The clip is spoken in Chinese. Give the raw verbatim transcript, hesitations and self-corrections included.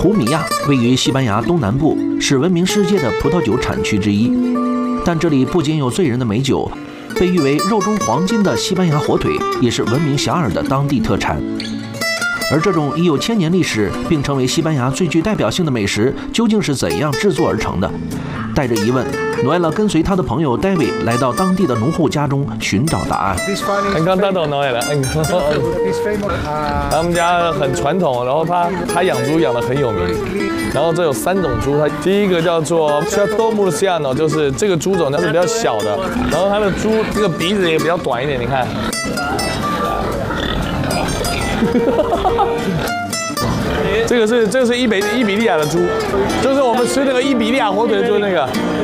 普米亚位于西班牙东南部，是闻名世界的葡萄酒产区之一。但这里不仅有醉人的美酒，被誉为肉中黄金的西班牙火腿也是闻名遐迩的当地特产。而这种已有千年历史，并成为西班牙最具代表性的美食，究竟是怎样制作而成的？带着疑问，诺埃拉跟随他的朋友戴维来到当地的农户家中寻找答案。 Encantado Noela，他们家很传统，然后他他养猪养得很有名。然后这有三种猪，它第一个叫做 Chateau Murciano， 就是这个猪种它是比较小的，然后它的猪这个鼻子也比较短一点，你看。这个是这个是伊比伊比利亚的猪，就是我们吃那个伊比利亚火腿的猪那个。